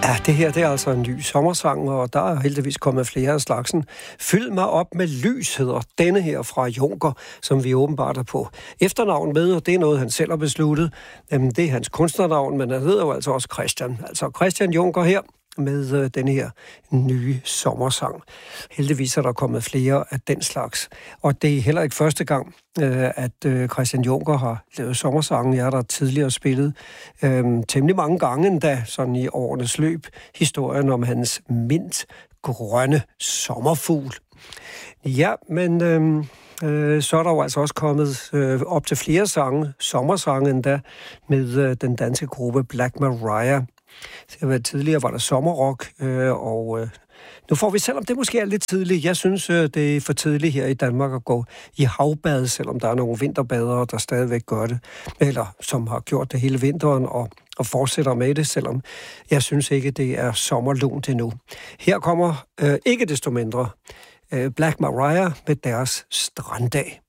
Ja, det her det er altså en ny sommersang, og der er heldigvis kommet flere af slagsen. Fyld mig op med lys, hedder denne her fra Juncker, som vi åbenbart er på. Efternavn med, og det er noget, han selv har besluttet. Det er hans kunstnernavn, men han hedder jo altså også Christian. Altså Christian Juncker her med denne her nye sommersang. Heldigvis er der kommet flere af den slags. Og det er heller ikke første gang, at Christian Juncker har lavet sommersangen. Jeg har der tidligere spillet temmelig mange gange endda, sådan i årenes løb, historien om hans mintgrønne sommerfugl. Ja, men så er der jo altså også kommet op til flere sange, sommersange endda, med den danske gruppe Black Maria. Tidligere var der sommerrock, og nu får vi, selvom det måske er lidt tidligt, jeg synes, det er for tidligt her i Danmark at gå i havbad, selvom der er nogle vinterbadere, der stadigvæk gør det, eller som har gjort det hele vinteren og fortsætter med det, selvom jeg synes ikke, det er sommerlunt endnu. Her kommer ikke desto mindre Black Maria med deres Stranddag.